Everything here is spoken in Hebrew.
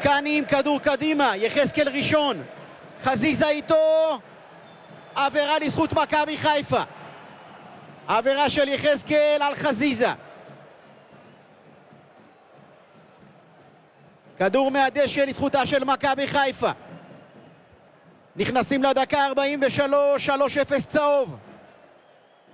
קני עם כדור קדימה, יחזקאל ראשון, חזיזה איתו, עבירה לזכות מכבי חיפה. עבירה של יחזקאל על חזיזה. כדור מהדשא לזכותה של מכבי חיפה. נכנסים לדקה 43, 3-0 צהוב.